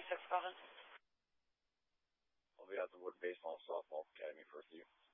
926, go ahead. I'll be at the Wood Baseball and Softball Academy for a few.